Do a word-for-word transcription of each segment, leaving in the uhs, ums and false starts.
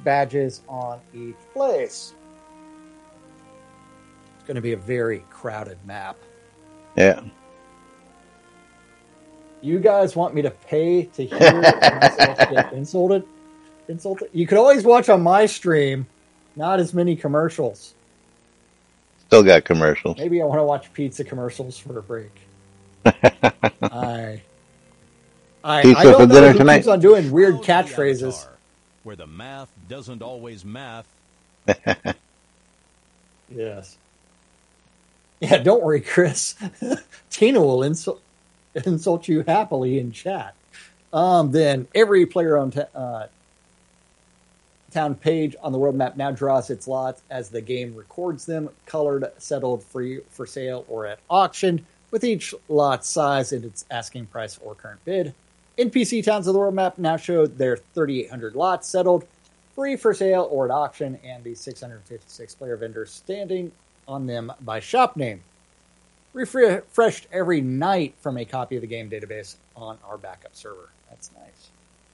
badges on each place. It's going to be a very crowded map. Yeah. You guys want me to pay to hear myself get insulted? Insulted? You could always watch on my stream. Not as many commercials. Still got commercials. Maybe I want to watch pizza commercials for a break. I, I, Pizza I don't for know dinner who tonight? keeps on doing weird catchphrases. Where the math doesn't always math. Yes. Yeah, don't worry, Chris. Tina will insult insult you happily in chat. Um, then every player on ta- uh, town page on the world map now draws its lots as the game records them, colored, settled, free for sale, or at auction, with each lot size and its asking price or current bid. N P C towns of the world map now show their thirty-eight hundred lots settled, free for sale, or at auction, and the six hundred fifty-six player vendors standing on them by shop name. Refreshed every night from a copy of the game database on our backup server. That's nice.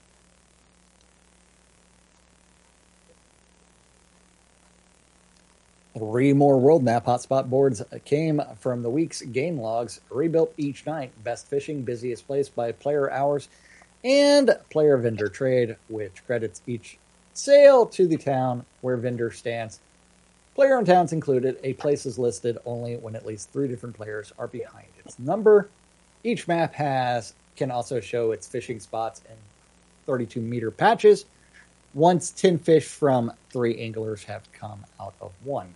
Three more world map hotspot boards came from the week's game logs, rebuilt each night. Best fishing, busiest place by player hours, and player vendor trade, which credits each sale to the town where vendor stands. Player and towns included. A place is listed only when at least three different players are behind its number. Each map has can also show its fishing spots in thirty-two meter patches. Once ten fish from three anglers have come out of one.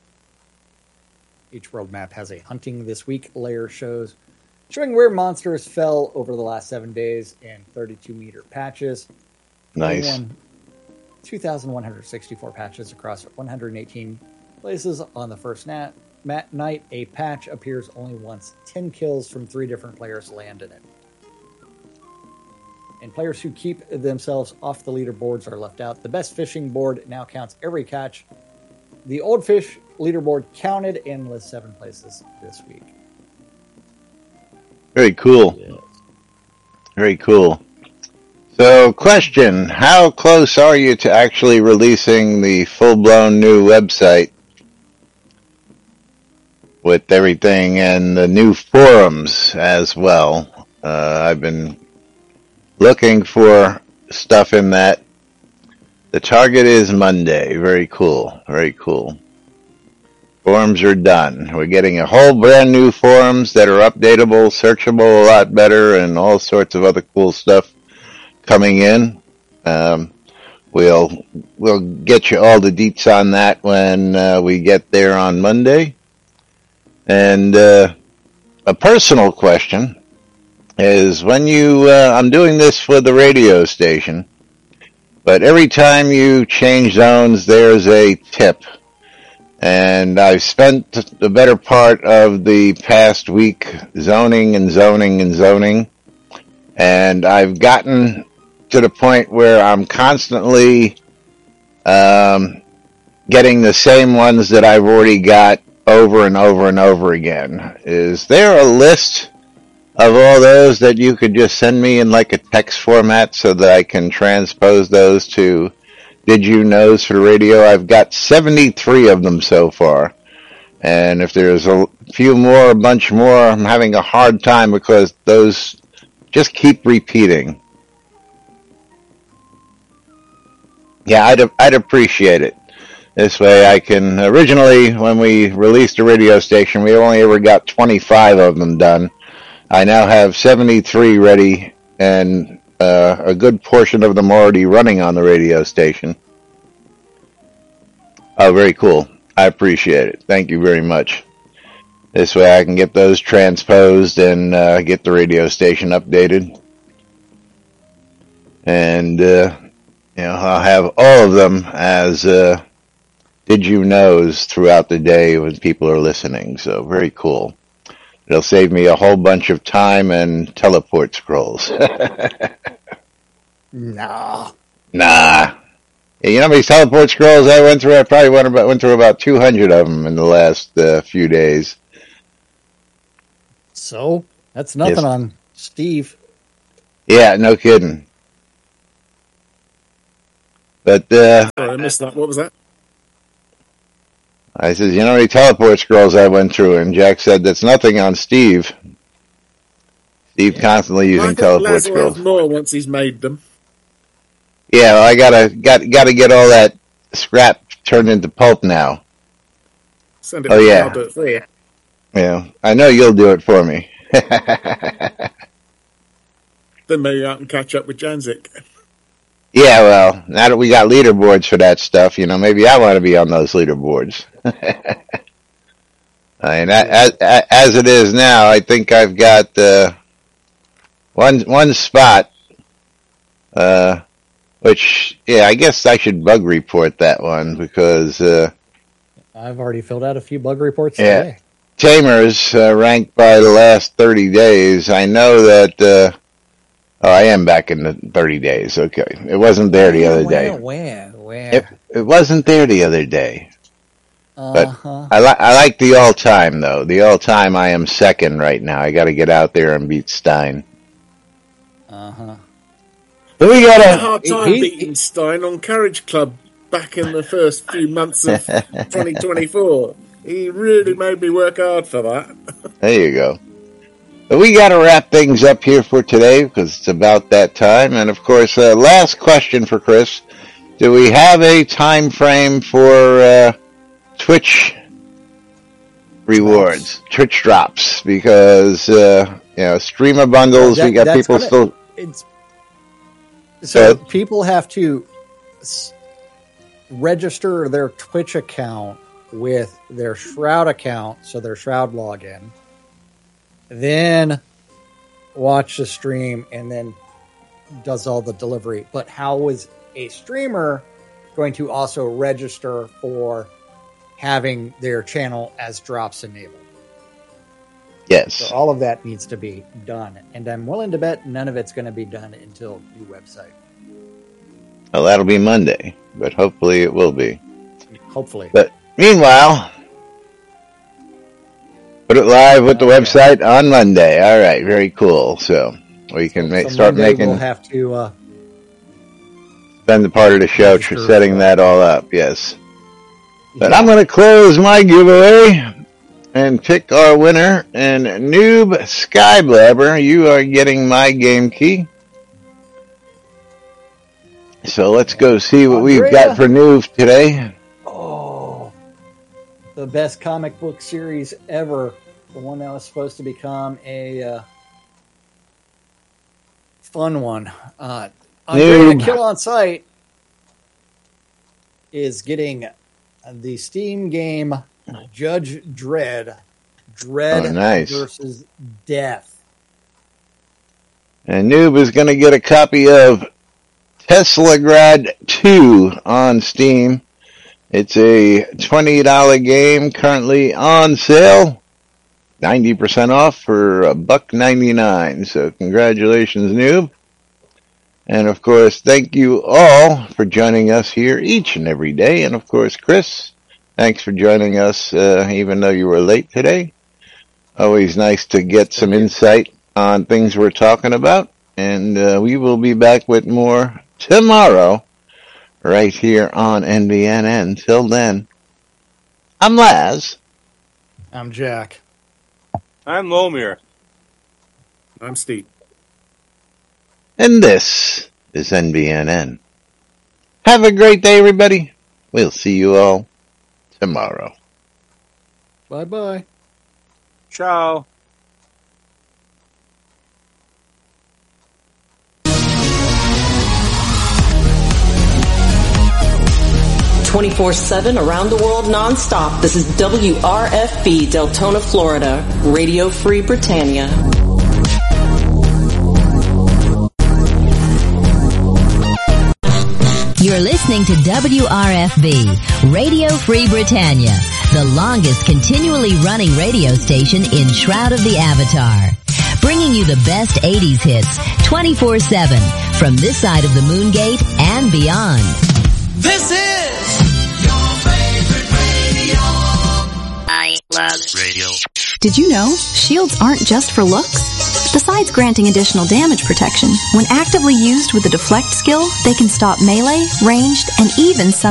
Each world map has a hunting this week layer shows showing where monsters fell over the last seven days in thirty-two meter patches. Nice. two thousand one hundred sixty-four patches across one hundred eighteen places on the first nat- mat- night. A patch appears only once. ten kills from three different players land in it. And players who keep themselves off the leaderboards are left out. The best fishing board now counts every catch. The old fish leaderboard counted and lists seven places this week. Very cool. Yes. Very cool. So, question, how close are you to actually releasing the full-blown new website with everything and the new forums as well? Uh, I've been looking for stuff in that. The target is Monday. Very cool. Very cool. Forums are done. We're getting a whole brand new forums that are updatable, searchable a lot better, and all sorts of other cool stuff coming in. Um, we'll we'll get you all the deets on that when uh, we get there on Monday. And uh, a personal question is when you, uh, I'm doing this for the radio station, but every time you change zones, there's a tip. And I've spent the better part of the past week zoning and zoning and zoning. And I've gotten to the point where I'm constantly um, getting the same ones that I've already got over and over and over again. Is there a list of all those that you could just send me in like a text format so that I can transpose those to Did You Knows for the radio? I've got seventy-three of them so far. And if there's a few more, a bunch more, I'm having a hard time because those just keep repeating. Yeah, I'd, I'd appreciate it. This way I can, originally when we released the radio station, we only ever got twenty-five of them done. I now have seventy-three ready and uh, a good portion of them already running on the radio station. Oh, very cool. I appreciate it. Thank you very much. This way I can get those transposed and uh, get the radio station updated. And, uh, you know, I'll have all of them as uh, Did You Knows throughout the day when people are listening. So very cool. It'll save me a whole bunch of time and teleport scrolls. Nah. Nah. You know how many teleport scrolls I went through? I probably went, about, went through about two hundred of them in the last uh, few days. So, that's nothing Yes. on Steve. Yeah, no kidding. But uh, Sorry, I missed that. What was that? I said, you know how many teleport scrolls I went through? And Jack said, that's nothing on Steve. Steve constantly using I think teleport Les will scrolls. have more once he's made them. Yeah, well, I gotta got gotta get all that scrap turned into pulp now. Send it Oh, to me, yeah. I'll do it for you. Yeah, I know you'll do it for me. Then maybe I can catch up with Janzik. Yeah, well, now that we got leaderboards for that stuff, you know, maybe I want to be on those leaderboards. I mean, as, as it is now, I think I've got uh, one one spot, uh, which, yeah, I guess I should bug report that one because... Uh, I've already filled out a few bug reports yeah. today. Tamers uh, ranked by the last thirty days. I know that... Uh, oh, I am back in the thirty days. Okay. It wasn't there the other day. Where? Where? It, it wasn't there the other day. Uh-huh. I, li- I like the all-time, though. The all-time, I am second right now. I got to get out there and beat Stein. Uh-huh. But we I had a got hard time he- beating Stein on Carriage Club back in the first few months of twenty twenty-four. He really made me work hard for that. There you go. But we got to wrap things up here for today because it's about that time. And, of course, uh, last question for Chris. Do we have a time frame for uh, Twitch rewards, drops. Twitch drops? Because, uh, you know, streamer bundles, That- we got that's people gonna- still... It's so Uh, people have to s- register their Twitch account with their Shroud account, so their Shroud login, then watch the stream, and then does all the delivery. But how is a streamer going to also register for having their channel as drops enabled? Yes. So all of that needs to be done. And I'm willing to bet none of it's going to be done until new website. Well, that'll be Monday, but hopefully it will be. Hopefully. But meanwhile, put it live with the website on Monday. All right, very cool. So we can make, So start Monday making, We'll have to uh, spend the part of the show tr- Sure. setting that all up, yes. But I'm going to close my giveaway and pick our winner. And Noob Skyblabber, you are getting my game key. So let's go see what we've Andrea. got for Noob today. Oh, the best comic book series ever. The one that was supposed to become a uh, fun one. Uh, Andrea Noob. Kill on Sight is getting the Steam game Judge Dredd. Dredd Oh, nice. versus Death. And Noob is going to get a copy of Teslagrad two on Steam. It's a twenty dollars game currently on sale. ninety percent off for a buck ninety-nine. So congratulations, Noob. And of course, thank you all for joining us here each and every day. And of course, Chris, thanks for joining us uh, even though you were late today. Always nice to get some insight on things we're talking about. And uh, we will be back with more tomorrow right here on N B N N. Until then, I'm Laz. I'm Jack. I'm Lomir. I'm Steve. And this is N B N N. Have a great day, everybody. We'll see you all tomorrow. Bye-bye. Ciao. twenty-four seven around the world nonstop. This is W R F B, Deltona, Florida. Radio Free Britannia. You're listening to W R F B, Radio Free Britannia, the longest continually running radio station in Shroud of the Avatar. Bringing you the best eighties hits twenty-four seven from this side of the Moon Gate and beyond. This is your favorite radio. I love radio. Did you know shields aren't just for looks? Besides granting additional damage protection, when actively used with the deflect skill, they can stop melee, ranged, and even some